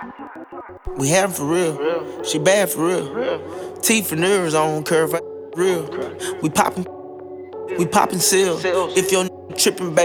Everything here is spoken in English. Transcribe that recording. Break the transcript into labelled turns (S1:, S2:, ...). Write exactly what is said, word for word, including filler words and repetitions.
S1: We having for real. She bad for real. Teeth and nerves on curve, real. We poppin', we poppin' seal. If your trippin', baby.